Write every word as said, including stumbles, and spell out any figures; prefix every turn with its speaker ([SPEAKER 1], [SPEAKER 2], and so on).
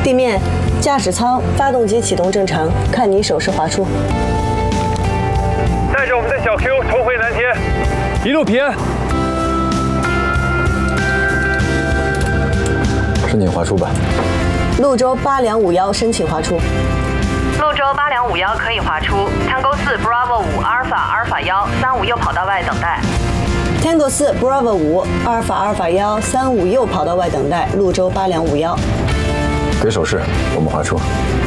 [SPEAKER 1] 地面，驾驶舱发动机启动正常，看你手势滑出。
[SPEAKER 2] 带着我们的小 Q 重回蓝天，一路平安。
[SPEAKER 3] 申请滑出吧。
[SPEAKER 1] 潞州八两五幺申请滑出。
[SPEAKER 4] 潞州八两五幺可以滑出 ，Tango 四 Bravo 五阿尔法阿尔法幺三五右跑道外等待。
[SPEAKER 1] Tango 四 Bravo 五阿尔法阿尔法幺三五右跑道外等待，潞州八两五幺。
[SPEAKER 3] 给手势，我们滑出。